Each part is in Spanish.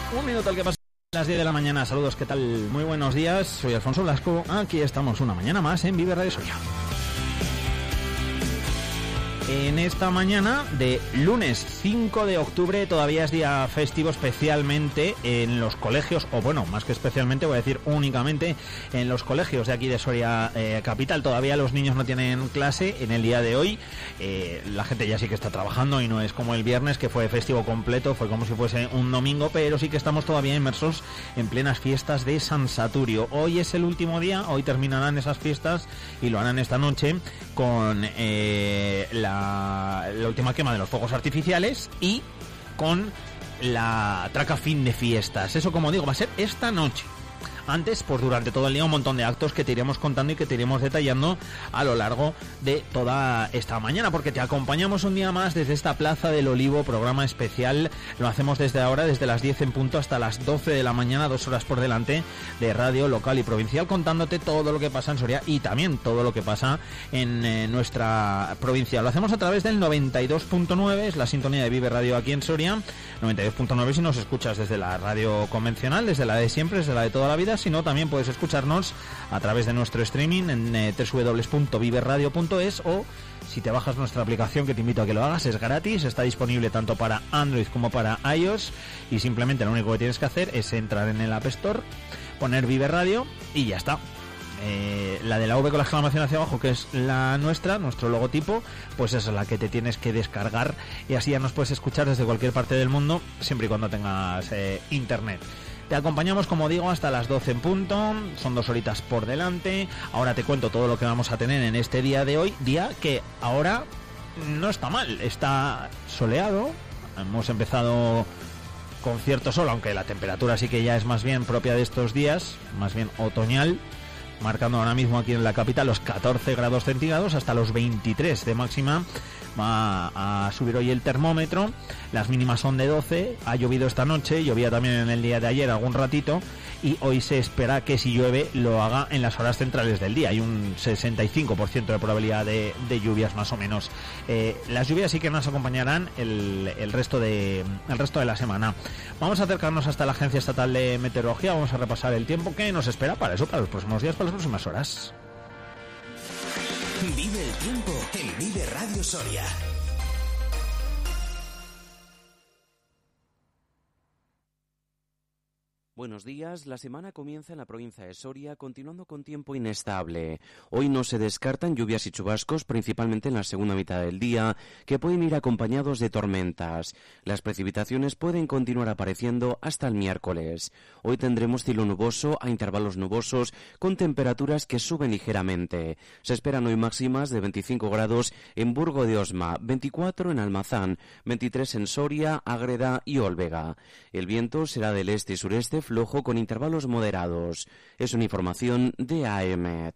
Un minuto al que pasa las 10 de la mañana. Saludos, ¿qué tal? Muy buenos días, soy Alfonso Blasco. Aquí estamos una mañana más en Vive Radio Soria. En esta mañana de lunes 5 de octubre todavía es día festivo, especialmente en los colegios, o bueno, más que especialmente, voy a decir únicamente en los colegios de aquí de Soria capital. Todavía los niños no tienen clase en el día de hoy. La gente ya sí que está trabajando y no es como el viernes, que fue festivo completo, fue como si fuese un domingo, pero sí que estamos todavía inmersos en plenas fiestas de San Saturio. Hoy es el último día, hoy terminarán esas fiestas y lo harán esta noche con la última quema de los fuegos artificiales y con la traca fin de fiestas. Eso, como digo, va a ser esta noche. Antes, pues durante todo el día un montón de actos que te iremos contando y que te iremos detallando a lo largo de toda esta mañana, porque te acompañamos un día más desde esta Plaza del Olivo, programa especial. Lo hacemos desde ahora, desde las 10 en punto hasta las 12 de la mañana, 2 horas por delante de radio local y provincial, contándote todo lo que pasa en Soria y también todo lo que pasa en nuestra provincia. Lo hacemos a través del 92.9, es la sintonía de Vive Radio aquí en Soria, 92.9 si nos escuchas desde la radio convencional, desde la de siempre, desde la de toda la vida. Si no, también puedes escucharnos a través de nuestro streaming en www.viveradio.es, o si te bajas nuestra aplicación, que te invito a que lo hagas, es gratis, está disponible tanto para Android como para iOS, y simplemente lo único que tienes que hacer es entrar en el App Store, poner Vive Radio y ya está. La de la V con la exclamación hacia abajo, que es la nuestra, nuestro logotipo, pues esa es la que te tienes que descargar, y así ya nos puedes escuchar desde cualquier parte del mundo, siempre y cuando tengas internet. Te acompañamos, como digo, hasta las 12 en punto, son 2 horitas por delante. Ahora te cuento todo lo que vamos a tener en este día de hoy, día que ahora no está mal, está soleado, hemos empezado con cierto sol, aunque la temperatura sí que ya es más bien propia de estos días, más bien otoñal, marcando ahora mismo aquí en la capital los 14 grados centígrados, hasta los 23 de máxima. Va a subir hoy el termómetro, las mínimas son de 12, ha llovido esta noche, llovía también en el día de ayer algún ratito, y hoy se espera que si llueve lo haga en las horas centrales del día, hay un 65% de probabilidad de lluvias más o menos. Las lluvias sí que nos acompañarán el resto de la semana. Vamos a acercarnos hasta la Agencia Estatal de Meteorología, vamos a repasar el tiempo que nos espera para eso, para los próximos días, para las próximas horas. Vive el tiempo en Vive Radio Soria. Buenos días, la semana comienza en la provincia de Soria, continuando con tiempo inestable. Hoy no se descartan lluvias y chubascos, principalmente en la segunda mitad del día, que pueden ir acompañados de tormentas. Las precipitaciones pueden continuar apareciendo hasta el miércoles. Hoy tendremos cielo nuboso a intervalos nubosos, con temperaturas que suben ligeramente. Se esperan hoy máximas de 25 grados en Burgo de Osma, 24 en Almazán, 23 en Soria, Ágreda y Olvega. El viento será del este y sureste, flojo con intervalos moderados. Es una información de AEMET.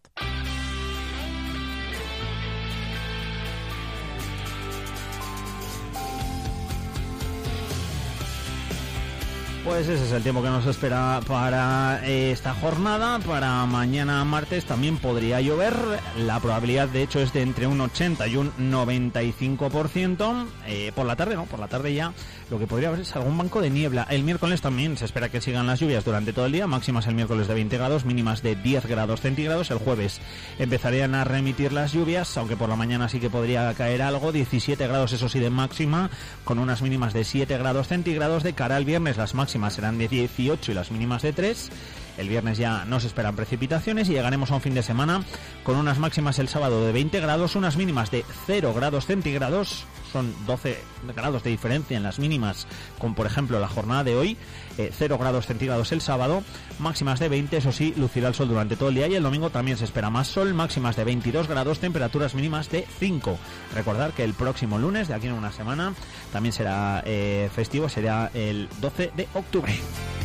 Pues ese es el tiempo que nos espera para esta jornada. Para mañana martes también podría llover. La probabilidad de hecho es de entre un 80 y un 95%. Por la tarde no, por la tarde ya lo que podría haber es algún banco de niebla. El miércoles también se espera que sigan las lluvias durante todo el día. Máximas el miércoles de 20 grados, mínimas de 10 grados centígrados. El jueves empezarían a remitir las lluvias, aunque por la mañana sí que podría caer algo. 17 grados eso sí de máxima, con unas mínimas de 7 grados centígrados. De cara al viernes las máximas serán de 18 y las mínimas de 3. El viernes ya no se esperan precipitaciones y llegaremos a un fin de semana con unas máximas el sábado de 20 grados, unas mínimas de 0 grados centígrados. Son 12 grados de diferencia en las mínimas con, por ejemplo, la jornada de hoy. 0 grados centígrados el sábado, máximas de 20, eso sí, lucirá el sol durante todo el día, y el domingo también se espera más sol, máximas de 22 grados, temperaturas mínimas de 5. Recordar que el próximo lunes, de aquí en una semana, también será festivo, será el 12 de octubre.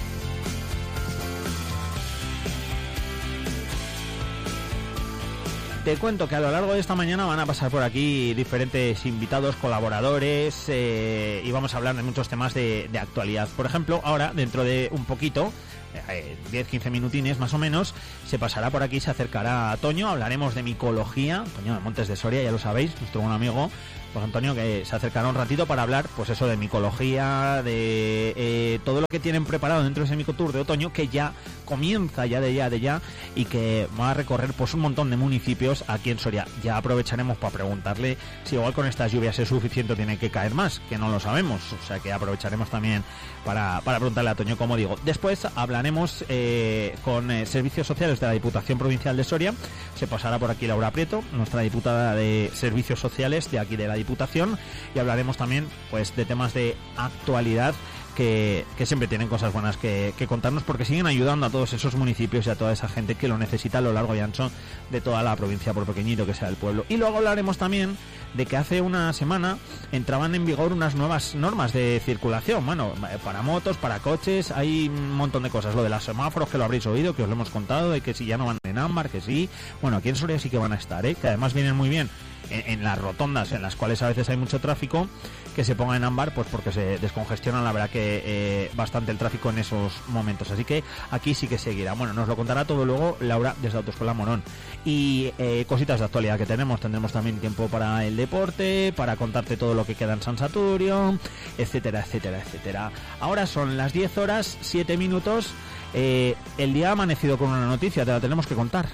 Te cuento que a lo largo de esta mañana van a pasar por aquí diferentes invitados, colaboradores, y vamos a hablar de muchos temas de actualidad. Por ejemplo, ahora, dentro de un poquito, 10-15 minutines más o menos, se pasará por aquí, se acercará a Toño, hablaremos de micología, Toño de Montes de Soria, ya lo sabéis, nuestro buen amigo, pues Antonio, que se acercará un ratito para hablar, pues eso, de micología, de todo lo que tienen preparado dentro de ese micotour de otoño, que ya comienza ya, y que va a recorrer pues un montón de municipios aquí en Soria. Ya aprovecharemos para preguntarle si igual con estas lluvias es suficiente o tiene que caer más, que no lo sabemos, o sea que aprovecharemos también para preguntarle a Toño, como digo. Después hablaremos con servicios sociales de la Diputación Provincial de Soria, se pasará por aquí Laura Prieto, nuestra diputada de Servicios Sociales de aquí de la Diputación, y hablaremos también pues de temas de actualidad que siempre tienen cosas buenas que contarnos, porque siguen ayudando a todos esos municipios y a toda esa gente que lo necesita a lo largo y ancho de toda la provincia, por pequeñito que sea el pueblo. Y luego hablaremos también de que hace una semana entraban en vigor unas nuevas normas de circulación, bueno, para motos, para coches, hay un montón de cosas, lo de los semáforos que lo habréis oído, que os lo hemos contado, de que si ya no van en ámbar, que sí, bueno, aquí en Soria sí que van a estar, que además vienen muy bien en las rotondas en las cuales a veces hay mucho tráfico, que se ponga en ámbar, pues porque se descongestionan, la verdad que bastante el tráfico en esos momentos, así que aquí sí que seguirá. Bueno, nos lo contará todo luego Laura desde Autoescuela Morón. Y cositas de actualidad que tendremos también tiempo para el deporte, para contarte todo lo que queda en San Saturio, etcétera, etcétera, etcétera. Ahora son las 10 horas 7 minutos, el día ha amanecido con una noticia, te la tenemos que contar.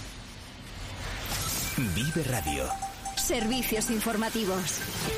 Vive Radio. Servicios informativos.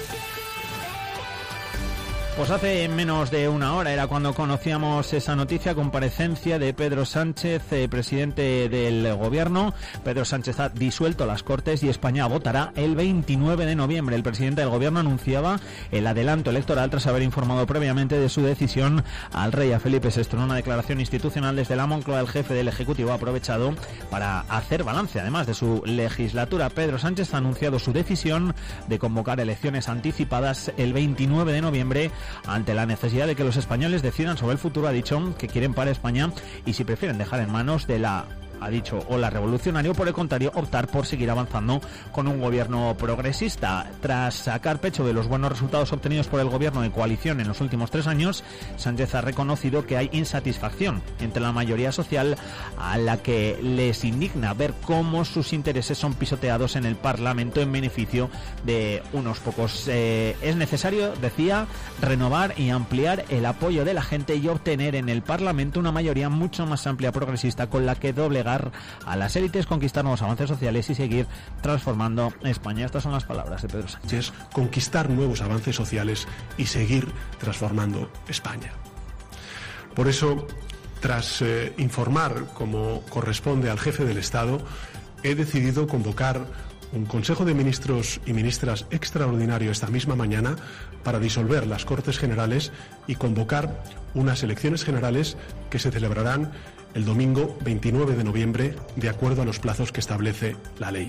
Pues hace menos de una hora era cuando conocíamos esa noticia, comparecencia de Pedro Sánchez, presidente del gobierno. Pedro Sánchez ha disuelto las Cortes y España votará el 29 de noviembre. El presidente del gobierno anunciaba el adelanto electoral tras haber informado previamente de su decisión al rey, a Felipe VI. En una declaración institucional desde la Moncloa, el jefe del Ejecutivo ha aprovechado para hacer balance, además de su legislatura. Pedro Sánchez ha anunciado su decisión de convocar elecciones anticipadas el 29 de noviembre ante la necesidad de que los españoles decidan sobre el futuro. Ha dicho que quieren para España y si prefieren dejar en manos de la ola revolucionaria, o por el contrario optar por seguir avanzando con un gobierno progresista. Tras sacar pecho de los buenos resultados obtenidos por el gobierno de coalición en los últimos 3 años, Sánchez ha reconocido que hay insatisfacción entre la mayoría social, a la que les indigna ver cómo sus intereses son pisoteados en el Parlamento en beneficio de unos pocos. Es necesario, decía, renovar y ampliar el apoyo de la gente y obtener en el Parlamento una mayoría mucho más amplia progresista con la que doblegar a las élites, conquistar nuevos avances sociales y seguir transformando España. Estas son las palabras de Pedro Sánchez. Conquistar nuevos avances sociales y seguir transformando España. Por eso, tras informar como corresponde al jefe del Estado, he decidido convocar un Consejo de Ministros y Ministras extraordinario esta misma mañana para disolver las Cortes Generales y convocar unas elecciones generales que se celebrarán el domingo 29 de noviembre, de acuerdo a los plazos que establece la ley.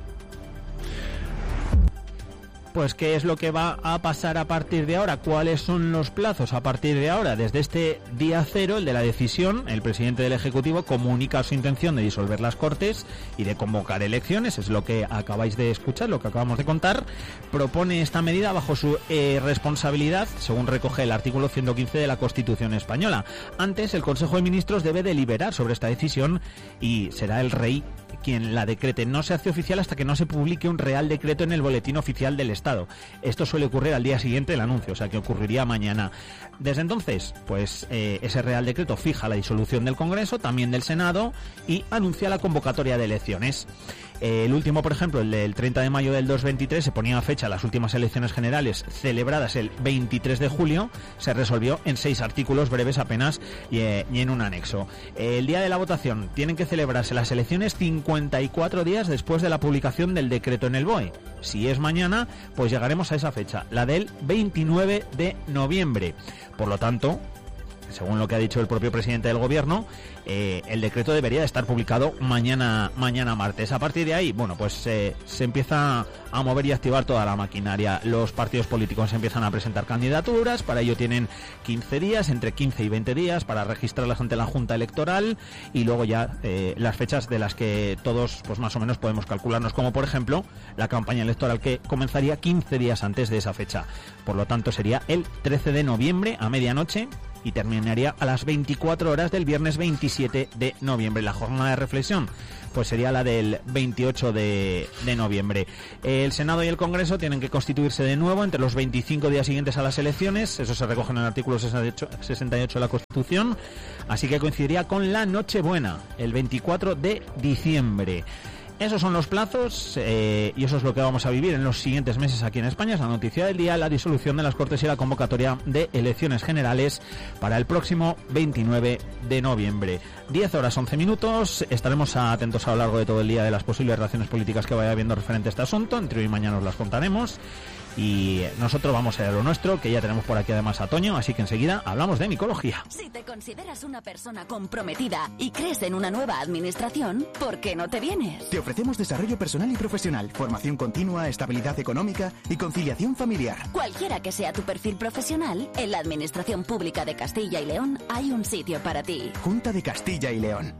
Pues ¿qué es lo que va a pasar a partir de ahora? ¿Cuáles son los plazos a partir de ahora? Desde este día cero, el de la decisión, el presidente del Ejecutivo comunica su intención de disolver las Cortes y de convocar elecciones. Es lo que acabáis de escuchar, lo que acabamos de contar. Propone esta medida bajo su responsabilidad, según recoge el artículo 115 de la Constitución española. Antes, el Consejo de Ministros debe deliberar sobre esta decisión y será el rey quien la decrete. No se hace oficial hasta que no se publique un Real Decreto en el Boletín Oficial del Estado. Esto suele ocurrir al día siguiente del anuncio, o sea que ocurriría mañana. Desde entonces, pues ese Real Decreto fija la disolución del Congreso, también del Senado, y anuncia la convocatoria de elecciones. El último, por ejemplo, el del 30 de mayo del 2023, se ponía fecha a las últimas elecciones generales celebradas el 23 de julio, se resolvió en 6 artículos breves apenas y en un anexo. El día de la votación tienen que celebrarse las elecciones 54 días después de la publicación del decreto en el BOE. Si es mañana, pues llegaremos a esa fecha, la del 29 de noviembre. Por lo tanto, según lo que ha dicho el propio presidente del gobierno, el decreto debería de estar publicado mañana martes. A partir de ahí, bueno, pues se empieza a mover y activar toda la maquinaria. Los partidos políticos empiezan a presentar candidaturas, para ello tienen 15 días, entre 15 y 20 días, para registrarlas ante la Junta Electoral, y luego ya las fechas de las que todos, pues más o menos podemos calcularnos, como por ejemplo la campaña electoral, que comenzaría 15 días antes de esa fecha. Por lo tanto, sería el 13 de noviembre a medianoche y terminaría a las 24 horas del viernes 27 de noviembre. La jornada de reflexión pues sería la del 28 de noviembre. El Senado y el Congreso tienen que constituirse de nuevo entre los 25 días siguientes a las elecciones. Eso se recoge en el artículo 68 de la Constitución. Así que coincidiría con la Nochebuena, el 24 de diciembre. Esos son los plazos y eso es lo que vamos a vivir en los siguientes meses aquí en España. Es la noticia del día, la disolución de las Cortes y la convocatoria de elecciones generales para el próximo 29 de noviembre. 10 horas 11 minutos. Estaremos atentos a lo largo de todo el día de las posibles reacciones políticas que vaya habiendo referente a este asunto. Entre hoy y mañana os las contaremos. Y nosotros vamos a lo nuestro, que ya tenemos por aquí además a Toño, así que enseguida hablamos de micología. Si te consideras una persona comprometida y crees en una nueva administración, ¿por qué no te vienes? Te ofrecemos desarrollo personal y profesional, formación continua, estabilidad económica y conciliación familiar. Cualquiera que sea tu perfil profesional, en la Administración Pública de Castilla y León hay un sitio para ti. Junta de Castilla y León.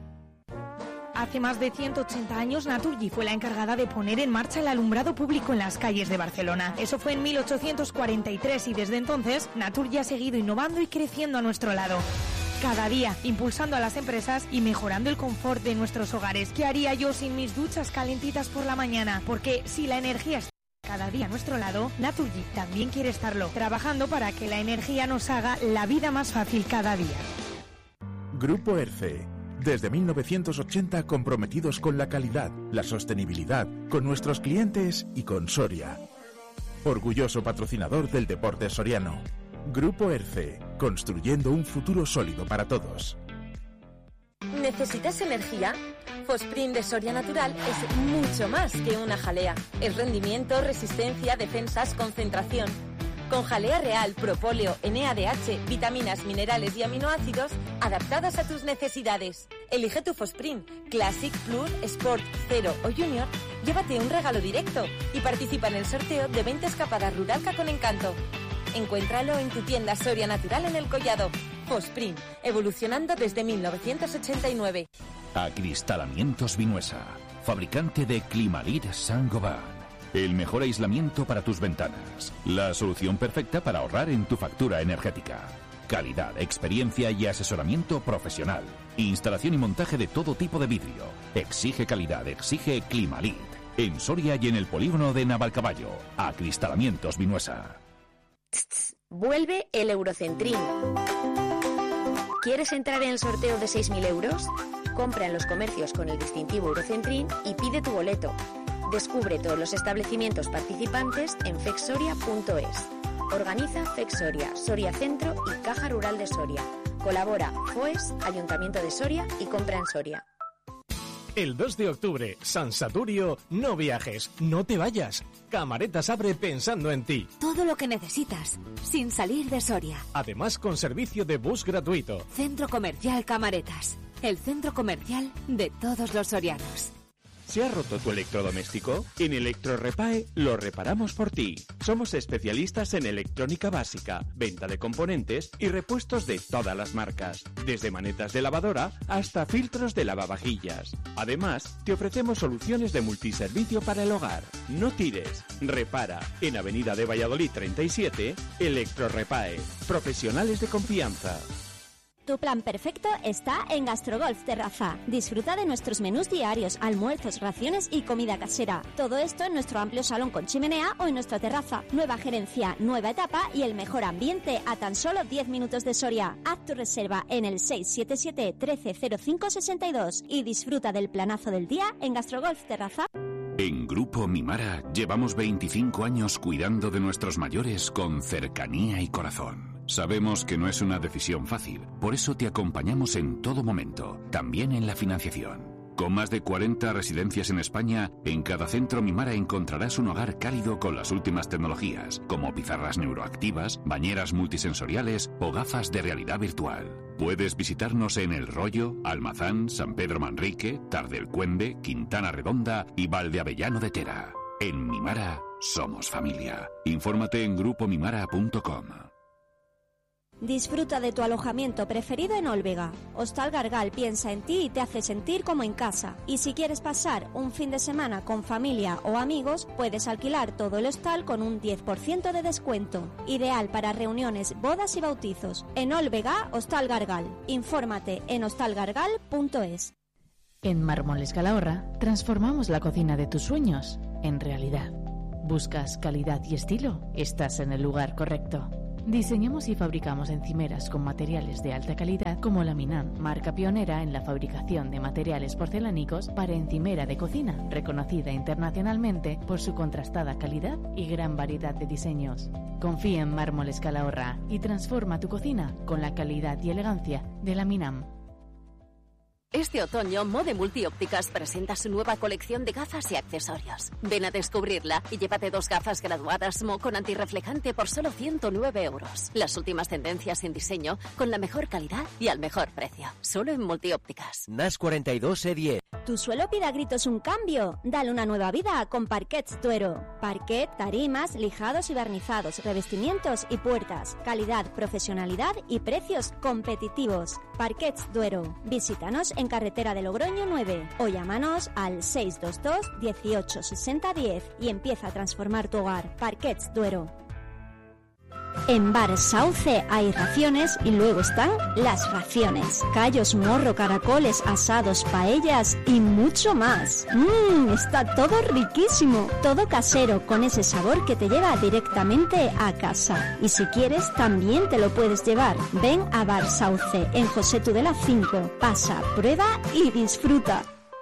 Hace más de 180 años, Naturgy fue la encargada de poner en marcha el alumbrado público en las calles de Barcelona. Eso fue en 1843 y desde entonces, Naturgy ha seguido innovando y creciendo a nuestro lado. Cada día, impulsando a las empresas y mejorando el confort de nuestros hogares. ¿Qué haría yo sin mis duchas calentitas por la mañana? Porque si la energía está cada día a nuestro lado, Naturgy también quiere estarlo, trabajando para que la energía nos haga la vida más fácil cada día. Grupo ERCE. Desde 1980 comprometidos con la calidad, la sostenibilidad, con nuestros clientes y con Soria. Orgulloso patrocinador del deporte soriano. Grupo ERCE, construyendo un futuro sólido para todos. ¿Necesitas energía? Fosprint de Soria Natural es mucho más que una jalea. Es rendimiento, resistencia, defensas, concentración. Con jalea real, propóleo, NADH, vitaminas, minerales y aminoácidos adaptadas a tus necesidades. Elige tu Fosprint, Classic, Plus, Sport, Zero o Junior. Llévate un regalo directo y participa en el sorteo de 20 escapadas Ruralca con Encanto. Encuéntralo en tu tienda Soria Natural en El Collado. Fosprint, evolucionando desde 1989. Acristalamientos Vinuesa, fabricante de Climalit Saint-Gobain. El mejor aislamiento para tus ventanas. La solución perfecta para ahorrar en tu factura energética. Calidad, experiencia y asesoramiento profesional. Instalación y montaje de todo tipo de vidrio. Exige calidad, exige Climalit. En Soria y en el polígono de Navalcaballo. Acristalamientos Vinuesa. Vuelve el Eurocentrín. ¿Quieres entrar en el sorteo de 6.000 euros? Compra en los comercios con el distintivo Eurocentrín y pide tu boleto. Descubre todos los establecimientos participantes en fexsoria.es. Organiza Fexsoria, Soria Centro y Caja Rural de Soria. Colabora FOES, Ayuntamiento de Soria y Compra en Soria. El 2 de octubre, San Saturio, no viajes, no te vayas. Camaretas abre pensando en ti. Todo lo que necesitas, sin salir de Soria. Además, con servicio de bus gratuito. Centro Comercial Camaretas, el centro comercial de todos los sorianos. ¿Se ha roto tu electrodoméstico? En Electrorepae lo reparamos por ti. Somos especialistas en electrónica básica, venta de componentes y repuestos de todas las marcas, desde manetas de lavadora hasta filtros de lavavajillas. Además, te ofrecemos soluciones de multiservicio para el hogar. No tires, repara. En Avenida de Valladolid 37, Electrorepae. Profesionales de confianza. Tu plan perfecto está en Gastrogolf Terraza. Disfruta de nuestros menús diarios, almuerzos, raciones y comida casera. Todo esto en nuestro amplio salón con chimenea o en nuestra terraza. Nueva gerencia, nueva etapa y el mejor ambiente a tan solo 10 minutos de Soria. Haz tu reserva en el 677 1305 62 y disfruta del planazo del día en Gastrogolf Terraza. En Grupo Mimara llevamos 25 años cuidando de nuestros mayores con cercanía y corazón. Sabemos que no es una decisión fácil, por eso te acompañamos en todo momento, también en la financiación. Con más de 40 residencias en España, en cada centro Mimara encontrarás un hogar cálido con las últimas tecnologías, como pizarras neuroactivas, bañeras multisensoriales o gafas de realidad virtual. Puedes visitarnos en El Rollo, Almazán, San Pedro Manrique, Tardelcuende, Quintana Redonda y Valdeavellano de Tera. En Mimara somos familia. Infórmate en grupomimara.com. Disfruta de tu alojamiento preferido en Olvega. Hostal Gargal piensa en ti y te hace sentir como en casa. Y si quieres pasar un fin de semana con familia o amigos, puedes alquilar todo el hostal con un 10% de descuento. Ideal para reuniones, bodas y bautizos. En Olvega, Hostal Gargal. Infórmate en hostalgargal.es. En Mármoles Calahorra transformamos la cocina de tus sueños en realidad. ¿Buscas calidad y estilo? Estás en el lugar correcto. Diseñamos y fabricamos encimeras con materiales de alta calidad como la Minam, marca pionera en la fabricación de materiales porcelánicos para encimera de cocina, reconocida internacionalmente por su contrastada calidad y gran variedad de diseños. Confía en Mármoles Calahorra y transforma tu cocina con la calidad y elegancia de la Minam. Este otoño, Mode Multiópticas presenta su nueva colección de gafas y accesorios. Ven a descubrirla y llévate 2 gafas graduadas Mo con antirreflejante por solo 109 euros. Las últimas tendencias en diseño con la mejor calidad y al mejor precio. Solo en Multiópticas. NAS 42 E10. ¿Tu suelo pide a gritos un cambio? Dale una nueva vida con Parquets Duero. Parquet, tarimas, lijados y barnizados, revestimientos y puertas. Calidad, profesionalidad y precios competitivos. Parquets Duero. Visítanos en carretera de Logroño 9 o llámanos al 622 18 60 10 y empieza a transformar tu hogar. Parquets Duero. En Bar Sauce hay raciones y luego están las raciones. Callos, morro, caracoles, asados, paellas y mucho más. Está todo riquísimo. Todo casero con ese sabor que te lleva directamente a casa. Y si quieres también te lo puedes llevar. Ven a Bar Sauce en José Tudela 5. Pasa, prueba y disfruta.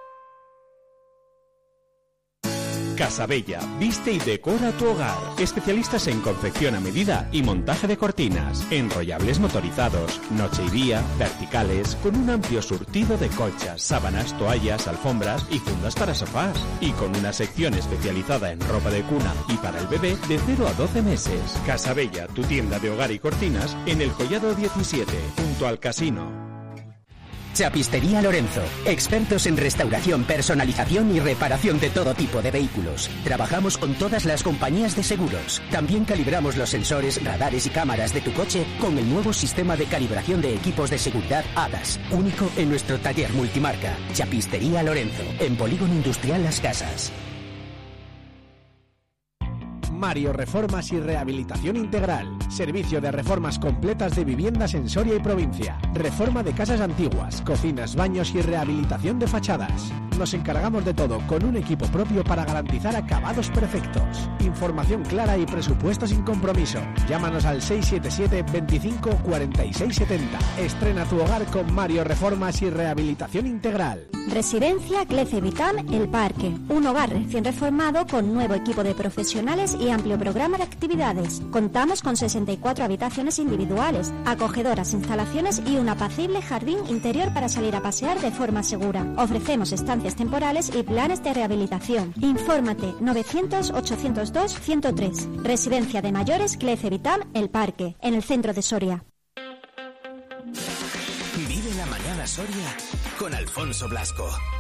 Casabella, viste y decora tu hogar. Especialistas en confección a medida y montaje de cortinas, enrollables motorizados, noche y día, verticales, con un amplio surtido de colchas, sábanas, toallas, alfombras y fundas para sofás. Y con una sección especializada en ropa de cuna y para el bebé de 0 a 12 meses. Casabella, tu tienda de hogar y cortinas en el Collado 17, junto al casino. Chapistería Lorenzo, expertos en restauración, personalización y reparación de todo tipo de vehículos. Trabajamos con todas las compañías de seguros. También calibramos los sensores, radares y cámaras de tu coche con el nuevo sistema de calibración de equipos de seguridad ADAS, único en nuestro taller multimarca. Chapistería Lorenzo, en Polígono Industrial Las Casas. Mario Reformas y Rehabilitación Integral. Servicio de reformas completas de viviendas en Soria y provincia. Reforma de casas antiguas, cocinas, baños y rehabilitación de fachadas. Nos encargamos de todo con un equipo propio para garantizar acabados perfectos. Información clara y presupuesto sin compromiso. Llámanos al 677 25 46 70. Estrena tu hogar con Mario Reformas y Rehabilitación Integral. Residencia Clece Vitam El Parque. Un hogar recién reformado con nuevo equipo de profesionales y amplio programa de actividades. Contamos con 64 habitaciones individuales, acogedoras instalaciones y un apacible jardín interior para salir a pasear de forma segura. Ofrecemos estancias temporales y planes de rehabilitación. Infórmate 900 802 103. Residencia de mayores Clece Vitam El Parque, en el centro de Soria. Vive la mañana Soria con Alfonso Blasco.